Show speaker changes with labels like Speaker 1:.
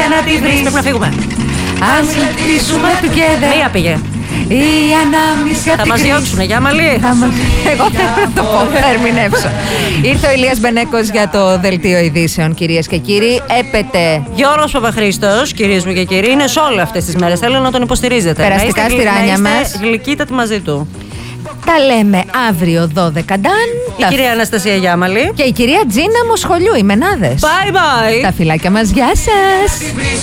Speaker 1: για να τη βρεις.
Speaker 2: Πρέπει να φύγουμε.
Speaker 1: Ας λεπτήσουμε together.
Speaker 2: Μία πήγε.
Speaker 1: Η ανάμνηση από
Speaker 2: Θα
Speaker 1: την
Speaker 2: μας
Speaker 1: κρίση.
Speaker 2: διώξουνε, για μαλλί.
Speaker 1: Εγώ θέλω να το πω, θα ερμηνεύσω. Ήρθε ο Ηλίας Μπενέκος για το δελτίο ειδήσεων, κυρίες και κύριοι. Έπεται
Speaker 2: Γιώργος Παπαχρήστος, κυρίες μου και κύριοι, είναι σε όλες αυτές τις μέρες. Θέλω να τον υποστηρίζετε.
Speaker 1: Περαστικά
Speaker 2: Να είστε
Speaker 1: στη ράνια
Speaker 2: να είστε
Speaker 1: μας.
Speaker 2: γλυκύτατοι μαζί του.
Speaker 1: τα λέμε αύριο 12 Νταν.
Speaker 2: Η κυρία Αναστασία Γιάμαλη.
Speaker 1: Και η κυρία Τζίνα Μοσχολιού, οι Μενάδες.
Speaker 2: Bye bye.
Speaker 1: Τα φιλάκια μας, γεια σας.